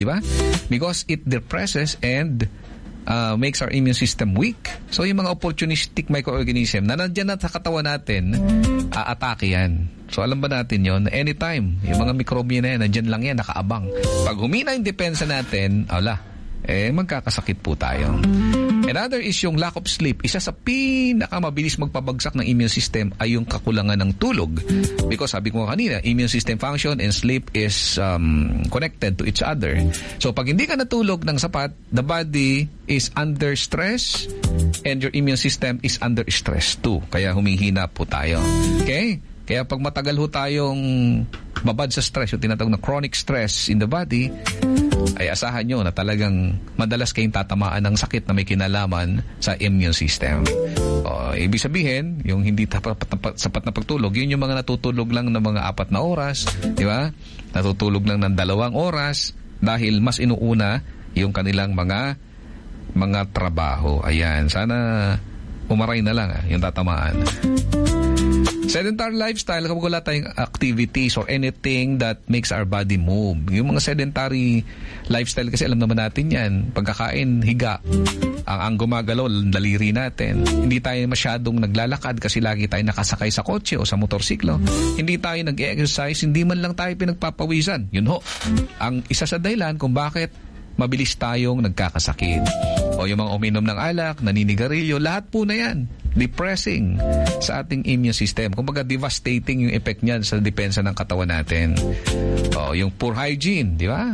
di ba? Because it depresses and makes our immune system weak. So, yung mga opportunistic microorganism na nandyan na sa katawan natin, aatake yan. So, alam ba natin yon? Anytime, yung mga mikrobyo na yan, nandyan lang yan, nakaabang. Pag humina yung depensa natin, magkakasakit po tayo. Another is yung lack of sleep. Isa sa pinakamabilis magpabagsak ng immune system ay yung kakulangan ng tulog. Because sabi ko kanina, immune system function and sleep is connected to each other. So pag hindi ka natulog ng sapat, the body is under stress and your immune system is under stress too. Kaya humihina po tayo. Okay? Kaya pag matagal ho tayong babad sa stress, yung tinatawag na chronic stress in the body, ay asahan nyo na talagang madalas kayong tatamaan ng sakit na may kinalaman sa immune system. Ibig sabihin, yung hindi sapat na pagtulog, yun yung mga natutulog lang ng mga 4 na oras, di ba? Natutulog lang ng 2 oras dahil mas inuuna yung kanilang mga trabaho. Ayan, sana umaray na lang yung tatamaan. Sedentary lifestyle, kapag wala tayong activities or anything that makes our body move. Yung mga sedentary lifestyle kasi alam naman natin yan. Pagkakain, higa. Ang gumagalaw, daliri natin. Hindi tayo masyadong naglalakad kasi lagi tayo nakasakay sa kotse o sa motorsiklo. Hindi tayo nag-exercise, hindi man lang tayo pinagpapawisan. Yun ho. Ang isa sa dahilan kung bakit mabilis tayong nagkakasakit. O yung mga uminom ng alak, naninigarilyo, lahat po na yan. Depressing sa ating immune system. Kumbaga devastating yung effect niyan sa depensa ng katawan natin. Yung poor hygiene, di ba?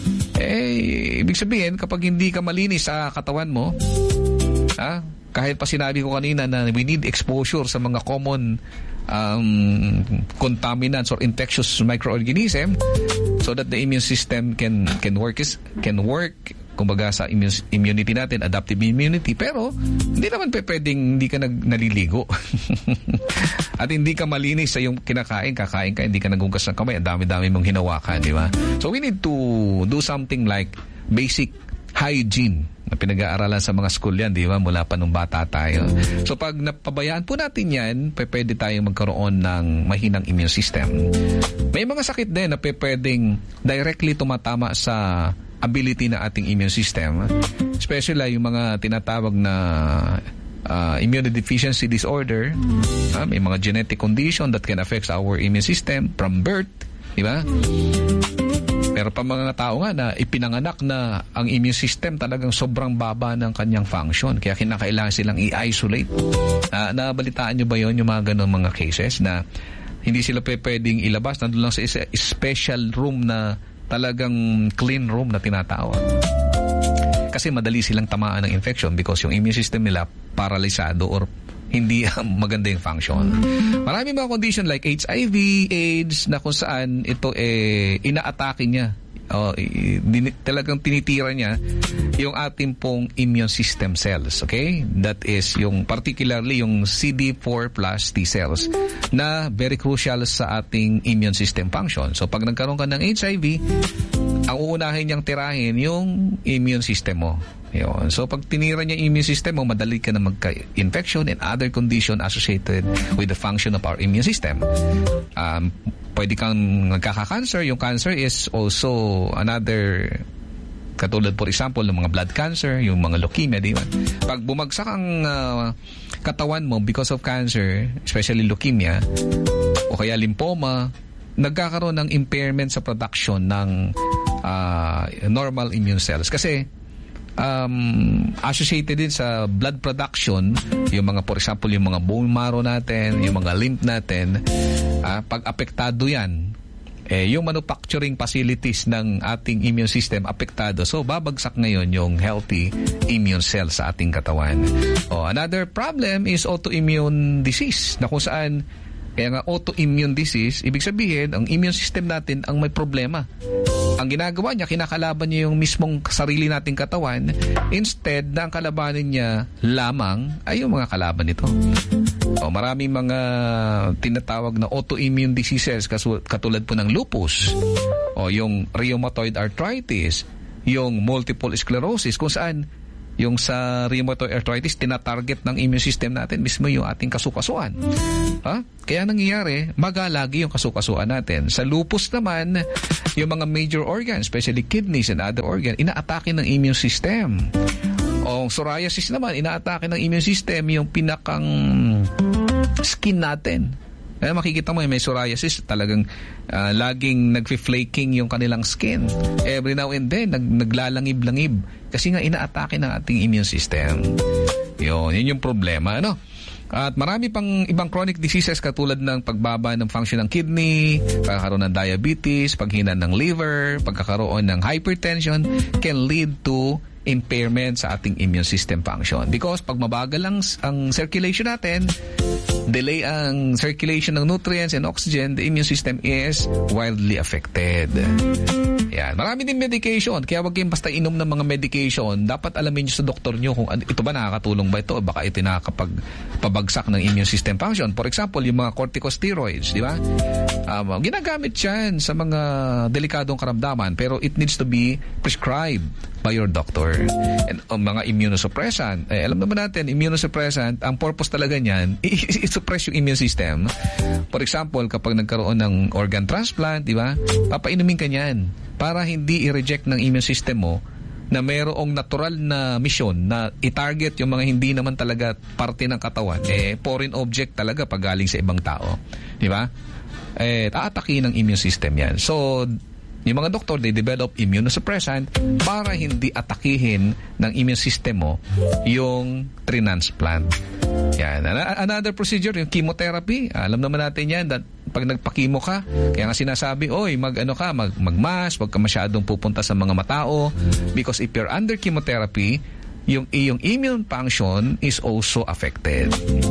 Ibig sabihin, kapag hindi ka malinis sa katawan mo, kahit pa sinabi ko kanina na we need exposure sa mga common contaminants or infectious microorganism so that the immune system can work kumbaga sa immunity natin, adaptive immunity. Pero hindi naman pwedeng hindi ka naliligo at hindi ka malinis sa yung kakain ka, hindi ka naghugas ng kamay, ang dami-dami mong hinawakan, di ba? So we need to do something like basic hygiene na pinag-aaralan sa mga school yan, di ba? Mula pa nung bata tayo. So pag napabayaan po natin yan, pwede tayong magkaroon ng mahinang immune system. May mga sakit din na pwedeng directly tumatama sa ability ng ating immune system, especially yung mga tinatawag na immunodeficiency disorder. May mga genetic condition that can affect our immune system from birth, di ba? Pero pa mga tao nga na ipinanganak na ang immune system talagang sobrang baba ng kanyang function, kaya kinakailangan silang i-isolate. Nabalitaan nyo ba yon, yung mga ganun mga cases na hindi sila pwedeng ilabas, nandun lang sa special room na talagang clean room na tinatawag. Kasi madali silang tamaan ng infection because yung immune system nila paralisado or hindi maganda yung function. Marami mga condition like HIV, AIDS na kung saan ito ina-atake niya. Talagang tinitira niya yung ating pong immune system cells, okay? That is yung particularly yung CD4 plus T cells na very crucial sa ating immune system function. So pag nagkaroon ka ng HIV, ang uunahin niyang tirahin yung immune system mo. Yun. So pag tinira niya yung immune system mo, madali ka na magka-infection and other condition associated with the function of our immune system. Pwede kang nagkaka-cancer. Yung cancer is also another, katulad for example ng mga blood cancer, yung mga leukemia, di ba? Pag bumagsak ang katawan mo because of cancer, especially leukemia o kaya lymphoma, nagkakaroon ng impairment sa production ng normal immune cells. Kasi associated din sa blood production, yung mga, for example, yung mga bone marrow natin, yung mga lymph natin, pag apektado yan, yung manufacturing facilities ng ating immune system apektado. So, babagsak ngayon yung healthy immune cells sa ating katawan. Another problem is autoimmune disease, na kung saan, kaya nga autoimmune disease, ibig sabihin, ang immune system natin ang may problema. Ang ginagawa niya, kinakalaban niya yung mismong sarili nating katawan, instead na ang kalabanin niya lamang ay yung mga kalaban nito. Maraming mga tinatawag na autoimmune diseases katulad po ng lupus o yung rheumatoid arthritis, yung multiple sclerosis, kung saan Yung sa rheumatoid arthritis, tinatarget ng immune system natin mismo yung ating kasukasuan. Kaya nangyayari, magalagi yung kasukasuan natin. Sa lupus naman, yung mga major organs, especially kidneys and other organs, inaatake ng immune system. O psoriasis naman, inaatake ng immune system yung pinakang skin natin. Kaya makikita mo may psoriasis, talagang laging nagfi-flaking yung kanilang skin. Every now and then, naglalangib-langib. Kasi nga inaatake ng ating immune system. Yun yung problema, ano? At marami pang ibang chronic diseases katulad ng pagbaba ng function ng kidney, pagkakaroon ng diabetes, paghina ng liver, pagkakaroon ng hypertension can lead to impairment sa ating immune system function. Because pag mabagal ang circulation natin, delay ang circulation ng nutrients and oxygen, the immune system is wildly affected. Yan. Marami din medication. Kaya wag kayong basta inom ng mga medication. Dapat alamin nyo sa doktor nyo kung ito ba nakakatulong ba ito o baka ito nakakapagpabagsak ng immune system function. For example, yung mga corticosteroids, di ba? Ginagamit yan sa mga delikadong karamdaman pero it needs to be prescribed by your doctor. And mga immunosuppressant, alam naman natin, immunosuppressant, ang purpose talaga niyan, i-suppress yung immune system. For example, kapag nagkaroon ng organ transplant, di ba? Papainumin ka niyan para hindi i-reject ng immune system mo na mayroong natural na mission na i-target yung mga hindi naman talaga parte ng katawan. Foreign object talaga pag galing sa ibang tao. Di ba? Taatakin ng immune system yan. So, yung mga doktor, they develop immunosuppressant para hindi atakihin ng immune system mo yung transplant. Yan. Another procedure, yung chemotherapy. Alam naman natin yan that pag nagpa-chemo ka, kaya nga sinasabi, mag-mask, wag ka masyadong pupunta sa mga matao because if you're under chemotherapy, yung iyong immune function is also affected.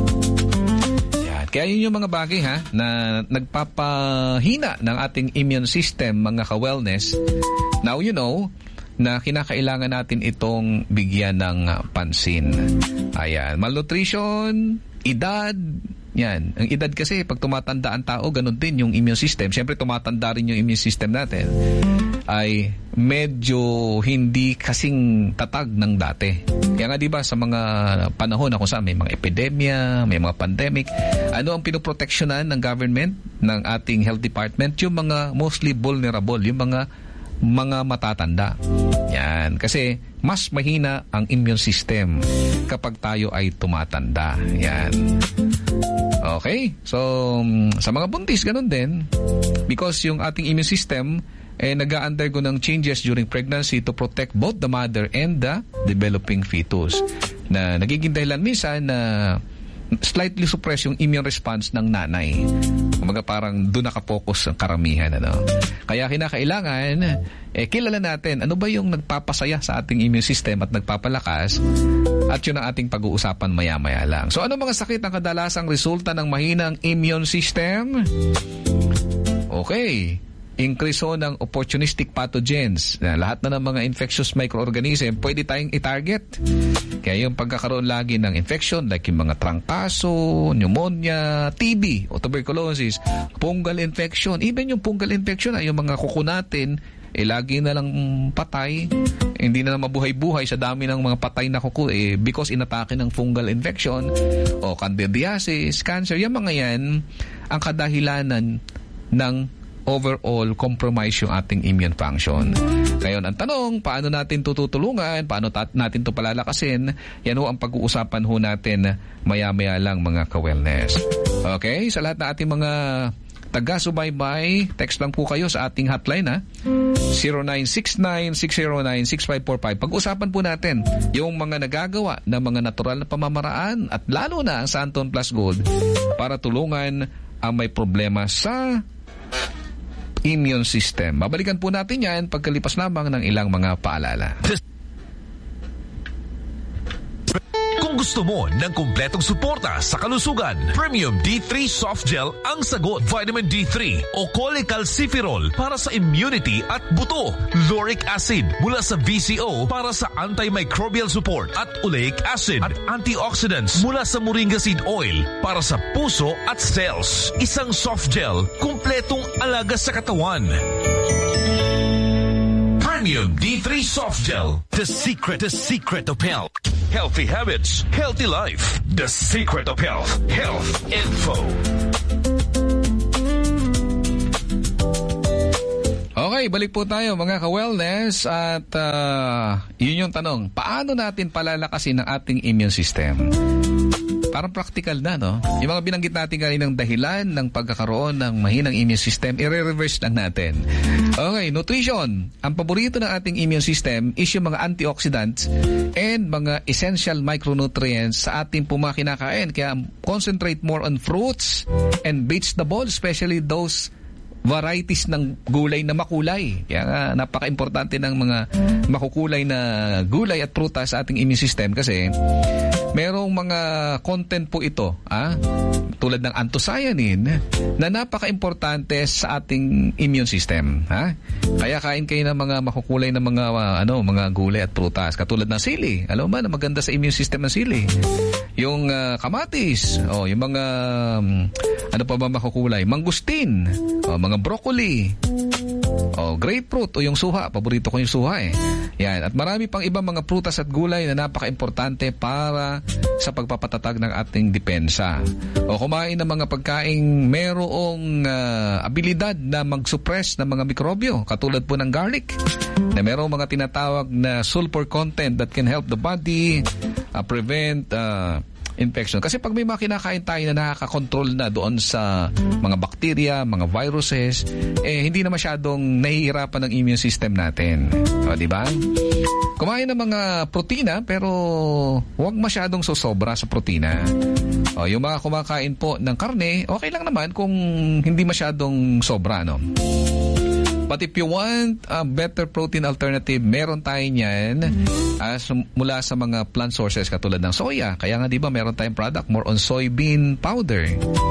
Kaya yun yung mga bagay na nagpapahina ng ating immune system, mga ka-wellness. Now you know na kinakailangan natin itong bigyan ng pansin. Ayan, malnutrition, edad, yan. Ang edad kasi, pag tumatanda ang tao, ganun din yung immune system. Siyempre, tumatanda rin yung immune system natin. Ay medyo hindi kasing tatag ng dati. Kaya nga diba sa mga panahon na kung saan may mga epidemya, may mga pandemic, ano ang pinoproteksyonan ng government, ng ating health department? Yung mga mostly vulnerable, yung mga matatanda. Yan. Kasi mas mahina ang immune system kapag tayo ay tumatanda. Yan. Okay? So, sa mga buntis, ganun din. Because yung ating immune system nag-undergo ng changes during pregnancy to protect both the mother and the developing fetus. Na nagiging dahilan minsan na slightly suppress yung immune response ng nanay. Kumaga parang doon nakapokus ang karamihan. Kaya kinakailangan, kilala natin ano ba yung nagpapasaya sa ating immune system at nagpapalakas at yun ang ating pag-uusapan maya-maya lang. So ano mga sakit ang kadalasang resulta ng mahinang immune system? Okay. Increase ng opportunistic pathogens. Lahat na ng mga infectious microorganism pwede tayong i-target. Kaya yung pagkakaroon lagi ng infection like yung mga trangkaso, pneumonia, TB o tuberculosis, fungal infection, even yung fungal infection yung mga kuko natin lagi na lang patay, hindi na mabuhay-buhay sa dami ng mga patay na kuko because inatake ng fungal infection o candidiasis, cancer, yung mga yan ang kadahilanan ng overall compromise yung ating immune function. Ngayon, ang tanong, paano natin tutulungan? Paano natin ito palalakasin? Yan ho ang pag-uusapan ho natin maya-maya lang mga ka-wellness. Okay? Sa lahat na ating mga taga-subaybay, text lang po kayo sa ating hotline 0969-609-6545. Pag-usapan po natin yung mga nagagawa ng mga natural na pamamaraan at lalo na ang Santon Plus Gold para tulungan ang may problema sa immune system. Babalikan po natin yan pagkalipas lamang ng ilang mga paalala. Kung gusto mo ng kumpletong suporta sa kalusugan, Premium D3 Soft Gel ang sagot. Vitamin D3 o cholecalciferol para sa immunity at buto. Lauric acid mula sa VCO para sa antimicrobial support at oleic acid at antioxidants mula sa moringa seed oil para sa puso at cells. Isang soft gel, kumpletong alaga sa katawan. Premium D3 Soft Gel. The secret of health. Healthy habits, healthy life. The secret of health. Health Info. Okay, balik po tayo mga ka-wellness at yun yung tanong, paano natin palalakasin ang ating immune system? Parang practical na, no? Yung mga binanggit natin kaninang dahilan ng pagkakaroon ng mahinang immune system, i-reverse lang natin. Okay, nutrition. Ang paborito ng ating immune system is yung mga antioxidants and mga essential micronutrients sa ating kinakain. Kaya concentrate more on fruits and vegetables, especially those varieties ng gulay na makulay. Kaya nga, napaka-importante ng mga makukulay na gulay at prutas sa ating immune system kasi merong mga content po ito, tulad ng anthocyanin na napaka-importante sa ating immune system. Kaya kain kayo ng mga makukulay na mga gulay at prutas, katulad ng sili. Alam mo ba na maganda sa immune system ng sili? Yung kamatis, yung mga makukulay, mangustin, mga broccoli, grapefruit o yung suha. Paborito ko yung suha Yan. At marami pang ibang mga prutas at gulay na napaka-importante para sa pagpapatatag ng ating depensa. O kumain ng mga pagkaing merong abilidad na mag-suppress ng mga mikrobyo, katulad po ng garlic, na merong mga tinatawag na sulfur content that can help the body prevent infection. Kasi pag may mga kinakain tayo na nakaka-control na doon sa mga bacteria, mga viruses, hindi na masyadong nahihirapan ng immune system natin. Di ba? Kumain ng mga protina pero huwag masyadong sosobra sa protina. Yung mga kumakain po ng karne, okay lang naman kung hindi masyadong sobra, no? But if you want a better protein alternative, meron tayo niyan mula sa mga plant sources katulad ng soya. Kaya nga, di ba, meron tayong product more on soybean powder.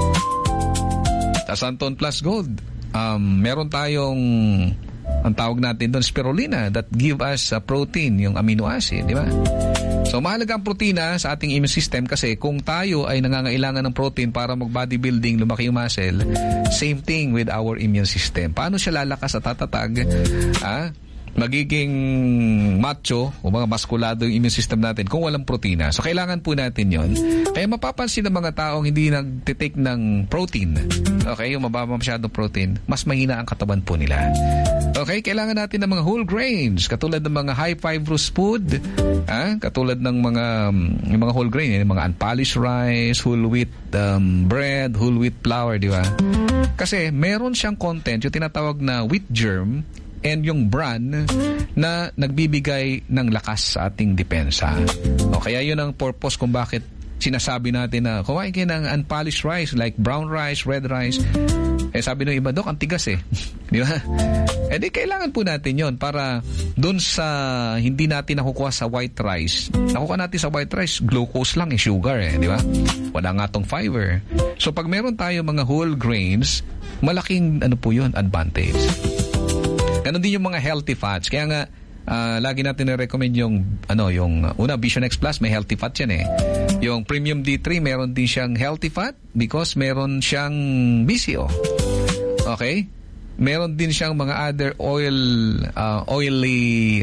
Tasanton Plus Gold. Meron tayong, ang tawag natin doon, spirulina that give us protein, yung amino acid, di ba? So, mahalaga ang protina sa ating immune system kasi kung tayo ay nangangailangan ng protein para mag-bodybuilding, lumaki yung muscle, same thing with our immune system. Paano siya lalakas at tatatag? Magiging macho o mga maskulado yung immune system natin kung walang protina. So, kailangan po natin yon. Kaya mapapansin ng mga taong hindi nag-take ng protein, okay, yung mababa masyadong protein, mas mahina ang katawan po nila. Okay, kailangan natin ng mga whole grains, katulad ng mga high fibrous food, katulad ng mga whole grain, yung mga unpolished rice, whole wheat bread, whole wheat flour, di ba? Kasi meron siyang content, yung tinatawag na wheat germ, and yung bran na nagbibigay ng lakas sa ating depensa. Kaya yun ang purpose kung bakit sinasabi natin na kumain kayo ng unpolished rice like brown rice, red rice. Sabi ng iba, Dok, ang tigas Di ba? Di kailangan po natin yon para dun sa hindi natin nakukuha sa white rice. Nakukuha natin sa white rice, glucose lang, sugar di ba? Wala nga tong fiber. So pag meron tayo mga whole grains, malaking po yun, advantage. Ganon din yung mga healthy fats. Kaya nga, lagi natin na-recommend yung una, Vision X Plus, may healthy fat yan Yung Premium D3, meron din siyang healthy fat because meron siyang BCO. Okay? Meron din siyang mga other oily,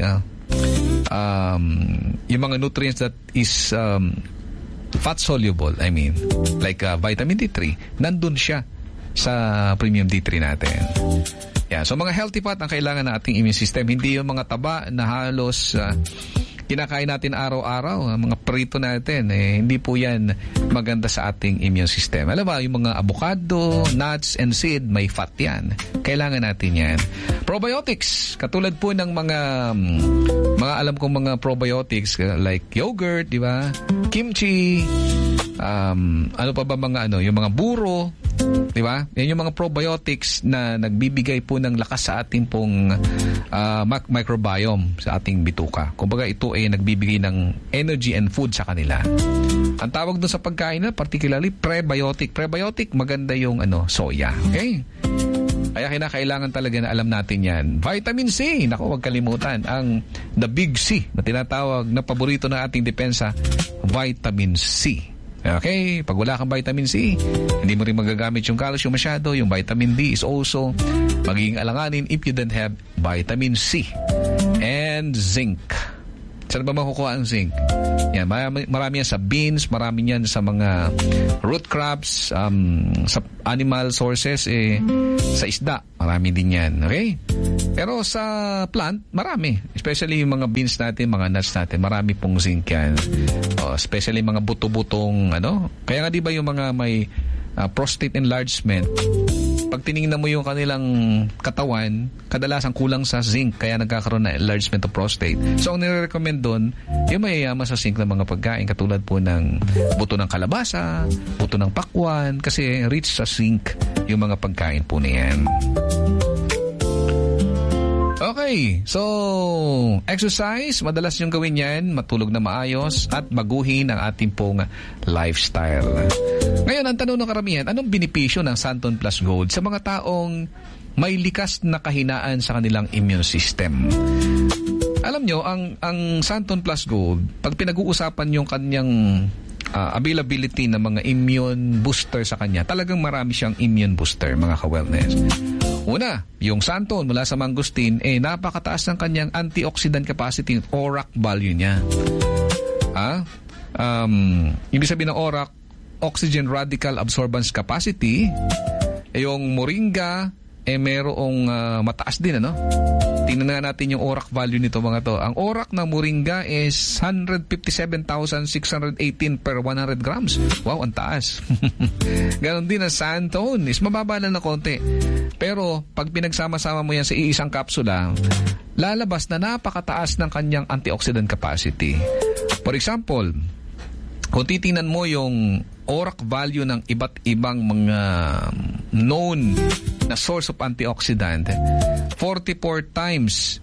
yung mga nutrients that is fat soluble, like vitamin D3, nandun siya sa Premium D3 natin. Yeah, so mga healthy fat ang kailangan ng ating immune system. Hindi yung mga taba na halos kinakain natin araw-araw, mga prito natin. Hindi po yan maganda sa ating immune system. Alam ba, yung mga avocado, nuts, and seed, may fat yan. Kailangan natin yan. Probiotics, katulad po ng mga alam kong mga probiotics like yogurt, di ba? Kimchi, ano pa ba yung mga buro, di ba? Yan yung mga probiotics na nagbibigay po ng lakas sa ating pong microbiome sa ating bituka. Kumbaga ito ay nagbibigay ng energy and food sa kanila. Ang tawag doon sa pagkain na particularly prebiotic. Prebiotic, maganda yung soya. Okay? Kaya kinakailangan talaga na alam natin yan. Vitamin C, naku, huwag kalimutan. Ang the big C na tinatawag na paborito ng ating depensa, vitamin C. Okay, pag wala kang vitamin C, hindi mo rin magagamit yung calcium masyado. Yung vitamin D is also magiging alanganin if you don't have vitamin C. and zinc. Saan ba makukuha ang zinc? Yan, marami yan sa beans, marami yan sa mga root crops, sa animal sources, sa isda, marami din yan. Okay? Pero sa plant, marami. Especially yung mga beans natin, mga nuts natin, marami pong zinc yan. Especially mga buto-butong, Kaya nga di ba yung mga may prostate enlargement, pag tinignan mo yung kanilang katawan, kadalasan kulang sa zinc, kaya nagkakaroon na enlargement of prostate. So, ang nire-recommend doon, yung mayayaman sa zinc ng mga pagkain, katulad po ng buto ng kalabasa, buto ng pakwan, kasi rich sa zinc yung mga pagkain po niyan. Okay, so exercise, madalas yung gawin yan, matulog na maayos at baguhin ang ating pong lifestyle. Ngayon, ang tanong ng karamihan, anong benepisyo ng Santon Plus Gold sa mga taong may likas na kahinaan sa kanilang immune system? Alam nyo, ang Santon Plus Gold, pag pinag-uusapan yung kanyang availability ng mga immune booster sa kanya, talagang marami siyang immune booster, mga ka-wellness. Una, yung Santon mula sa mangosteen, napakataas ng kanyang antioxidant capacity, ORAC value niya. Ibig sabihin ng ORAC, Oxygen Radical Absorbance Capacity. Yung moringa, merong mataas din, Tingnan nga natin yung ORAC value nito, mga to. Ang ORAC ng moringa is 157,618 per 100 grams. Wow, ang taas. Ganon din ang Santon. Is mababa lang na konti. Pero, pag pinagsama-sama mo yan sa iisang kapsula, lalabas na napakataas ng kanyang antioxidant capacity. For example, kung titingnan mo yung ORAC value ng iba't ibang mga known na source of antioxidant, 44 times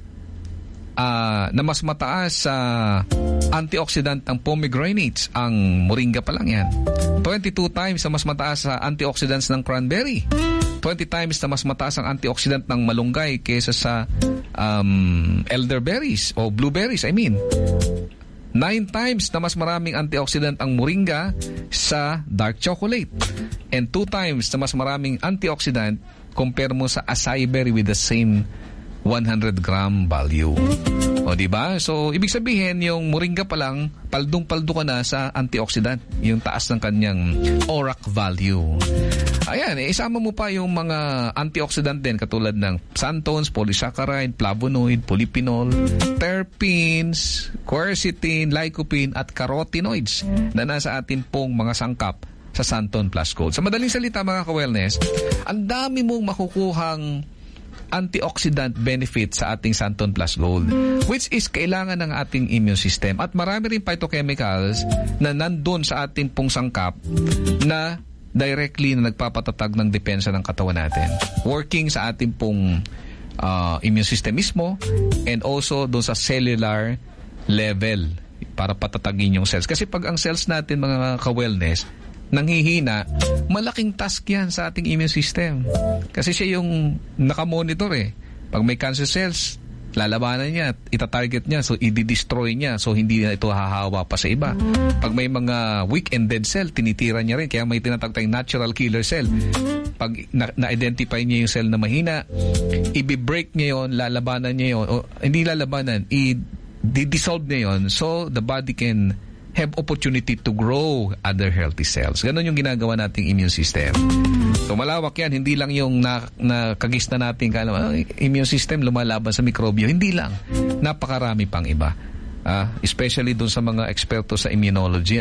na mas mataas sa antioxidant ang pomegranates, ang moringa pa lang yan. 22 times na mas mataas sa antioxidants ng cranberry. 20 times na mas mataas ang antioxidant ng malunggay kaysa sa elderberries o blueberries, 9 times na mas maraming antioxidant ang moringa sa dark chocolate. And 2 times na mas maraming antioxidant compare mo sa acai berry with the same 100 gram value. O diba? So, ibig sabihin, yung moringa pa lang, paldong-paldo ka na sa antioxidant. Yung taas ng kanyang ORAC value. Ayan, isama mo pa yung mga antioxidant din, katulad ng xanthones, polysaccharide, flavonoid, polyphenol, terpenes, quercetin, lycopene, at carotenoids na nasa atin pong mga sangkap sa Santon Plus Gold. Sa madaling salita, mga ka-wellness, ang dami mong makukuhang antioxidant benefit sa ating Santon Plus Gold, which is kailangan ng ating immune system. At marami rin phytochemicals na nandun sa ating pong sangkap na directly na nagpapatatag ng depensa ng katawan natin. Working sa ating pong immune system mismo, and also doon sa cellular level para patatagin yung cells. Kasi pag ang cells natin, mga ka-wellness, nanghihina, malaking task yan sa ating immune system. Kasi siya yung nakamonitor Pag may cancer cells, lalabanan niya, itatarget niya, so i-destroy niya, so hindi na ito hahawa pa sa iba. Pag may mga weak and dead cell, tinitira niya rin, kaya may tinatawag tayong natural killer cell. Pag na-identify niya yung cell na mahina, i-break niya yun, lalabanan niya yun, o hindi lalabanan, i-dissolve niya yun, so the body can have opportunity to grow other healthy cells. Ganon yung ginagawa nating immune system. So malawak yan, hindi lang yung nakagis na natin immune system lumalaban sa mikrobyo, hindi lang. Napakarami pang iba. Especially dun sa mga eksperto sa immunology,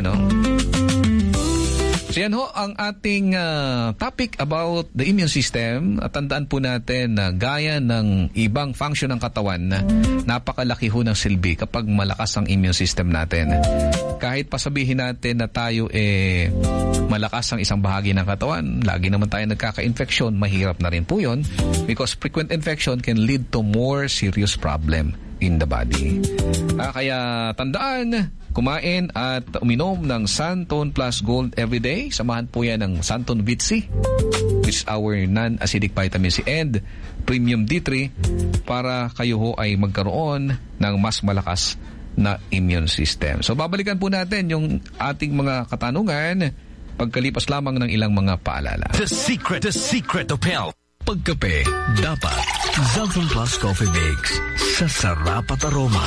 So yan ho ang ating topic about the immune system. At tandaan po natin na gaya ng ibang function ng katawan, napakalaki ho ng silbi kapag malakas ang immune system natin. Kahit pasabihin natin na tayo malakas ang isang bahagi ng katawan, lagi naman tayo nagkaka-infeksyon, mahirap na rin po yun because frequent infection can lead to more serious problem in the body. Kaya tandaan, kumain at uminom ng Santon Plus Gold everyday. Samahan po yan ng Santon Vitsi, which is our non-acidic vitamin C and Premium D3 para kayo ho ay magkaroon ng mas malakas na immune system. So babalikan po natin yung ating mga katanungan pagkalipas lamang ng ilang mga paalala. The secret of health. Pagkape dapat Xanthan Plus Coffee Mix. Sa sarap at aroma.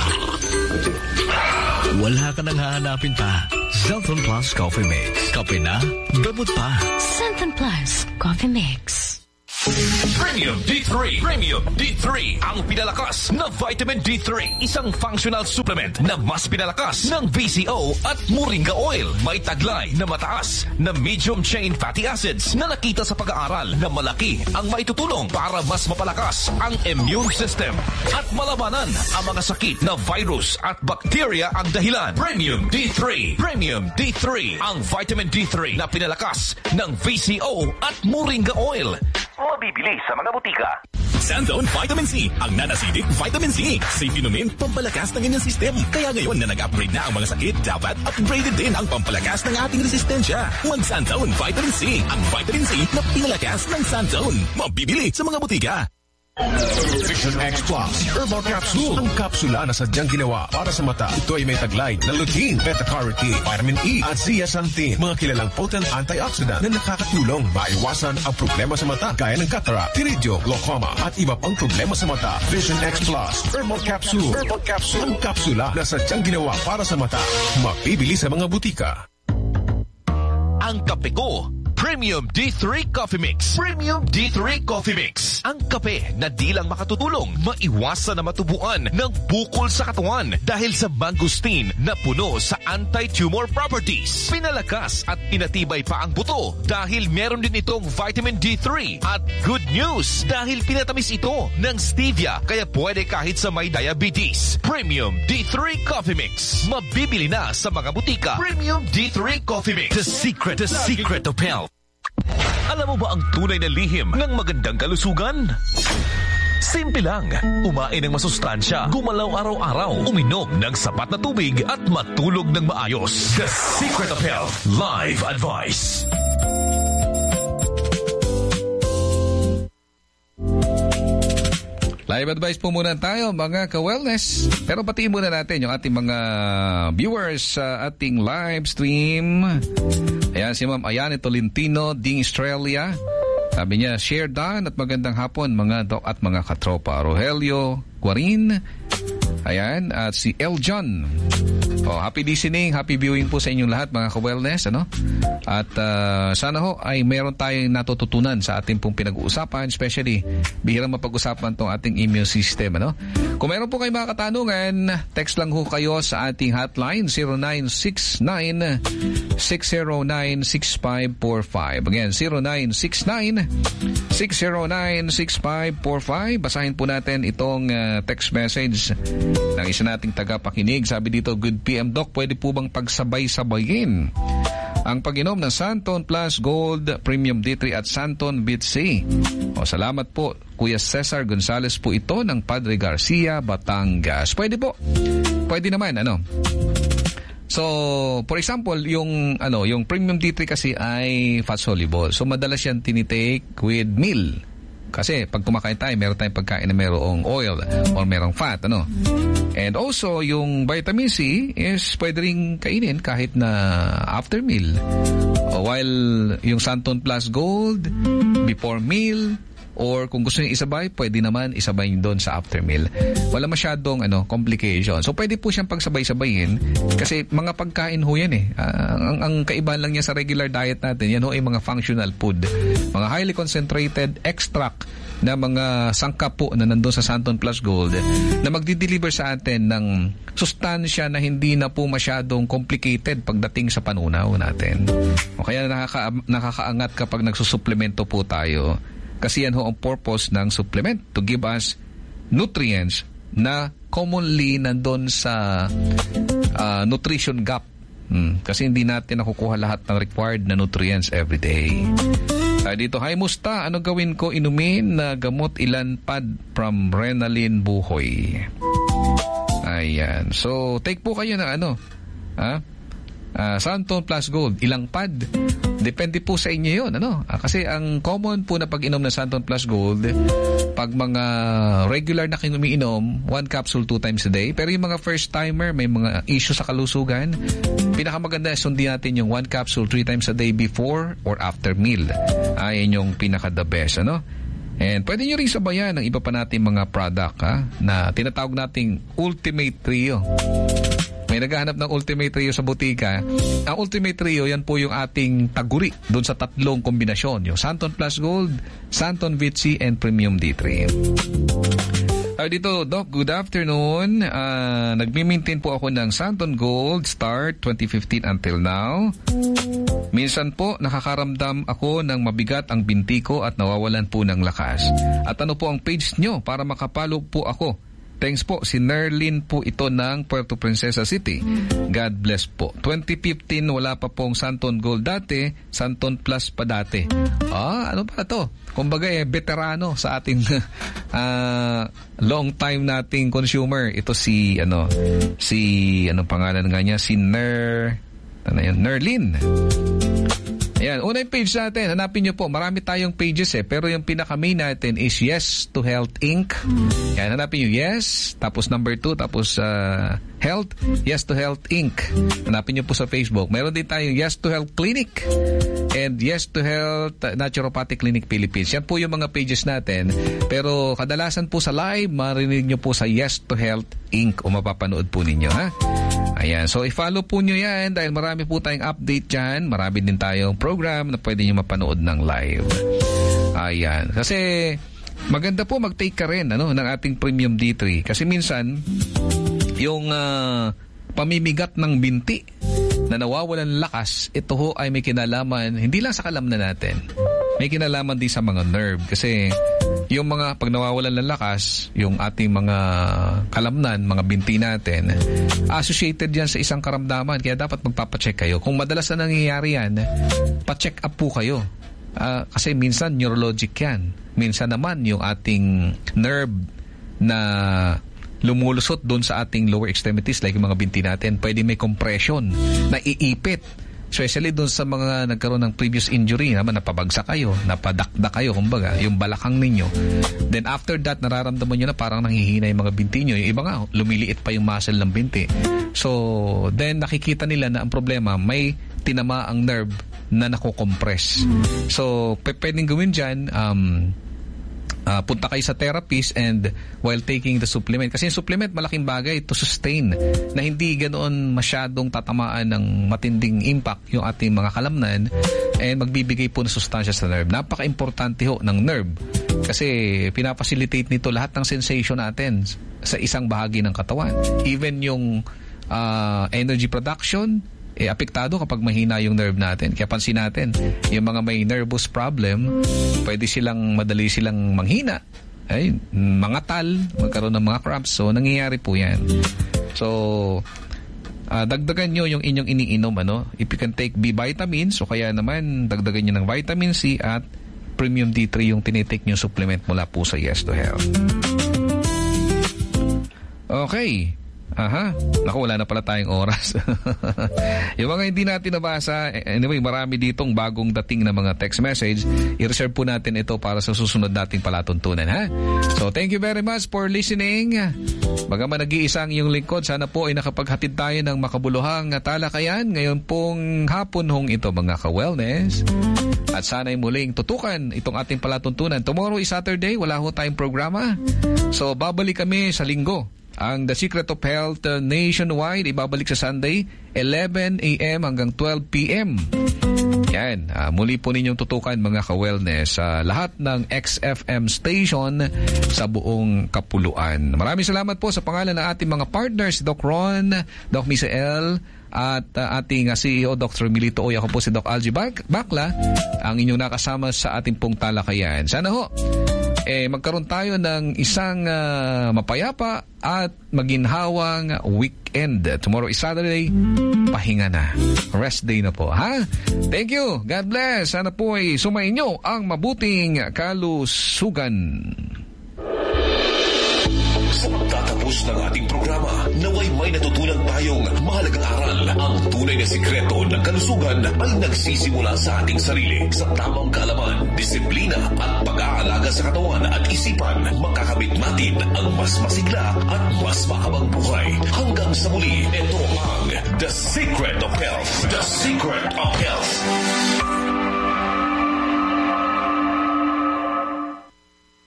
Wala ka nang hahanapin pa. Xanthan Plus Coffee Mix. Kape na, gamot pa. Xanthan Plus Coffee Mix. Premium D3. Premium D3. Ang pinalakas na vitamin D3. Isang functional supplement na mas pinalakas ng VCO at Moringa Oil. May taglay na mataas na medium chain fatty acids na nakita sa pag-aaral na malaki ang maitutulong para mas mapalakas ang immune system at malabanan ang mga sakit na virus at bacteria ang dahilan. Premium D3. Premium D3. Ang vitamin D3 na pinalakas ng VCO at Moringa Oil. Mabibili sa mga butika. Sanzone Vitamin C, ang nanasidik vitamin C. Safe inumin, pampalakas ng inyong system. Kaya ngayon na nag-upgrade na ang mga sakit, dapat upgraded din ang pampalakas ng ating resistensya. Mag-Sanzone Vitamin C, ang vitamin C na pinalakas ng Sanzone. Mabibili sa mga butika. Vision X Plus Herbal Capsule. Ang kapsula na sadyang ginawa para sa mata. Ito ay may taglay na lutein, beta-carotene, vitamin E at zeaxanthin. Mga kilalang potent antioxidant na nakakatulong maiwasan ang problema sa mata gaya ng cataract, pterygium, glaucoma at iba pang problema sa mata. Vision X Plus Herbal Capsule. Herbal Capsule. Ang kapsula na sadyang ginawa para sa mata. Mabibili sa mga butika. Ang kape ko, Premium D3 Coffee Mix. Premium D3 Coffee Mix. Ang kape na di lang makatutulong, maiwasan na matubuan ng bukol sa katawan dahil sa mangosteen na puno sa anti-tumor properties. Pinalakas at pinatibay pa ang buto dahil meron din itong vitamin D3. At good news dahil pinatamis ito ng stevia kaya pwede kahit sa may diabetes. Premium D3 Coffee Mix. Mabibili na sa mga butika. Premium D3 Coffee Mix. The secret of health. Alam mo ba ang tunay na lihim ng magandang kalusugan? Simple lang. Umain ng masustansya, gumalaw araw-araw, uminom ng sapat na tubig at matulog ng maayos. The Secret of Health Live Advice. Live advice po muna tayo mga ka-wellness. Pero batiin muna natin yung ating mga viewers sa ating live stream. Ayan si Ma'am Ayane Tolentino, Ding Australia. Sabi niya, share dan at magandang hapon mga doc at mga katropa. Rogelio Guarin. Ayan, at si Eljon. Happy listening, happy viewing po sa inyong lahat mga ka-wellness, ano? At sana ho ay meron tayong natututunan sa ating pong pinag-uusapan, especially bihirang mapag-usapan tong ating immune system, ano? Kung meron po kayong mga katanungan, text lang ho kayo sa ating hotline 0969-609-6545. Again, 0969-609-6545. Basahin po natin itong text message ng isa nating tagapakinig. Sabi dito, good PM Doc, pwede po bang pagsabay-sabayin ang pag-inom ng Santon Plus Gold, Premium D3 at Santon Bit C? Salamat po, Kuya Cesar Gonzales po ito ng Padre Garcia, Batangas. Pwede po. Pwede naman, ano? So, for example, yung Premium D3 kasi ay fat soluble. So, madalas yan tinitake with meal. Kasi pag kumakain tayo, meron tayong pagkain na merong oil or merong fat, ano? And also, yung vitamin C is pwede rin kainin kahit na after meal. While yung Santon Plus Gold, before meal, or kung gusto nyo isabay, pwede naman isabay doon sa after meal. Wala masyadong complication. So, pwede po siyang pagsabay-sabayin kasi mga pagkain ho yan eh. Ang kaibahan lang niya sa regular diet natin, yan ho ay mga functional food. Mga highly concentrated extract na mga sangkap po na nandun sa Santon Plus Gold na magdi-deliver sa atin ng sustansya na hindi na po masyadong complicated pagdating sa panunaw natin. O kaya nakakaangat kapag nagsusuplemento po tayo. Kasi yan ho ang purpose ng supplement, to give us nutrients na commonly nandun sa nutrition gap. Kasi hindi natin nakukuha lahat ng required na nutrients every day. Dito, hi musta, ano gawin ko? Inumin na gamot ilan pad from Renalyn Buhoy. Ayan. So, take po kayo na Santon Plus Gold, ilang pad? Depende po sa inyo yun, ano? Kasi ang common po na pag-inom ng Santon Plus Gold, pag mga regular na kayo umiinom, 1 capsule 2 times a day. Pero yung mga first timer, may mga issue sa kalusugan, pinakamaganda sundin natin yung 1 capsule 3 times a day before or after meal. Ayan yung pinaka the best, ano? And pwede nyo rin sabayan ng iba pa nating mga product na tinatawag nating Ultimate Trio. May naghahanap ng Ultimate Trio sa butika. Ang Ultimate Trio, yan po yung ating taguri doon sa tatlong kombinasyon. Yung Santon Plus Gold, Santon Vitsi, and Premium D3. Dito, Doc, good afternoon. Nagmi-maintain po ako ng Santon Gold start 2015 until now. Minsan po, nakakaramdam ako ng mabigat ang binti ko at nawawalan po ng lakas. At ano po ang page nyo para makapalo po ako? Thanks po, si Nerlin po ito ng Puerto Princesa City. God bless po. 2015, wala pa pong Santon Gold dati, Santon Plus pa dati. Ano pa to? Kumbaga veterano sa ating long time nating consumer. Ito anong pangalan nga niya? Si Nerlin. Ayan, unang page natin, hanapin nyo po, marami tayong pages pero yung pinaka-main natin is Yes to Health Inc. Ayan, hanapin nyo Yes, tapos number 2, tapos Health, Yes to Health Inc. Hanapin nyo po sa Facebook. Meron din tayong Yes to Health Clinic and Yes to Health Naturopathic Clinic Philippines. Yan po yung mga pages natin. Pero kadalasan po sa live, marinig nyo po sa Yes to Health Inc. o mapapanood po ninyo, ha? Ayan, so i-follow po nyo yan dahil marami po tayong update dyan. Marami din tayong program na pwede nyo mapanood ng live. Ayan, kasi maganda po mag-take ka rin ng ating Premium D3. Kasi minsan, yung pamimigat ng binti na nawawalan lakas, ito ho ay may kinalaman, hindi lang sa kalamnan natin. May kinalaman din sa mga nerve. Kasi yung pag nawawalan ng lakas, yung ating mga kalamnan, mga binti natin, associated yan sa isang karamdaman. Kaya dapat magpapacheck kayo. Kung madalas na nangyayari yan, pa-check up po kayo. Kasi minsan neurologic yan. Minsan naman yung ating nerve na lumulusot doon sa ating lower extremities, like yung mga binti natin, pwede may compression na iipit. Especially doon sa mga nagkaroon ng previous injury, napabagsak kayo, napadakdak kayo, kumbaga, yung balakang ninyo. Then after that, nararamdaman nyo na parang nanghihina yung mga binti nyo. Yung iba nga, lumiliit pa yung muscle ng binti. So, then nakikita nila na ang problema, may tinama ang nerve na nakukompress. So, pwedeng gawin dyan, punta kayo sa therapist and while taking the supplement. Kasi yung supplement, malaking bagay to sustain na hindi ganoon masyadong tatamaan ng matinding impact yung ating mga kalamnan and magbibigay po ng sustansya sa nerve. Napaka-importante ho ng nerve kasi pinapacilitate nito lahat ng sensation natin sa isang bahagi ng katawan. Even yung energy production, apektado kapag mahina yung nerve natin. Kaya pansin natin, yung mga may nervous problem, madali silang manghina, mangatal, magkaroon ng mga cramps. So, nangyayari po yan. So, dagdagan nyo yung inyong iniinom, if you can take B vitamins, o kaya naman, dagdagan nyo ng vitamin C at Premium D3 yung tinitake nyo supplement mula po sa Yes to Health. Okay. Naku, wala na pala tayong oras. Yung mga hindi natin nabasa, anyway, marami ditong bagong dating na mga text message. I-reserve po natin ito para sa susunod nating palatuntunan, ha? So, thank you very much for listening. Bagaman nag-iisang iyong lingkod, sana po ay nakapaghatid tayo ng makabuluhang talakayan ngayon pong hapon hong ito, mga ka-wellness. At sana'y muling tutukan itong ating palatuntunan. Tomorrow is Saturday, wala ho tayong programa. So, babalik kami sa linggo. Ang The Secret of Health nationwide, ibabalik sa Sunday, 11 a.m. hanggang 12 p.m. Yan, muli po ninyong tutukan, mga ka-wellness, sa lahat ng XFM station sa buong Kapuluan. Maraming salamat po sa pangalan ng ating mga partners, Doc Ron, Doc Misael, at ating CEO, Dr. Milito Oy. Ako po si Doc Algie Bakla, ang inyong nakasama sa ating pong talakayan. Sana ho, magkaroon tayo ng isang mapayapa at maginhawang weekend. Tomorrow is Saturday, pahinga na. Rest day na po, ha? Thank you. God bless. Sana po ay sumainyo ang mabuting kalusugan. Sa pagtatapos ng ating programa, naway may natutunan tayong mahalagang aral. Ang tunay na sikreto ng kalusugan ay nagsisimula sa ating sarili. Sa tamang kaalaman, disiplina at pag-aalaga sa katawan at isipan, makakamit natin ang mas masigla at mas mahabang buhay. Hanggang sa muli, ito ang The Secret of Health. The Secret of Health.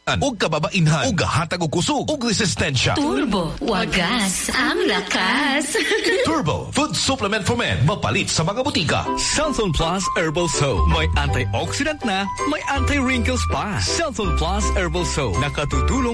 ug kababainhan, ug hatag og kusog, ug resistensya. Turbo, wagas ang lakas. Turbo Food Supplement for Men, mapalit sa mga butika. Cellphone Plus Herbal Soap. May antioxidant na, may anti-wrinkles pa. Cellphone Plus Herbal Soap. Nakatutulong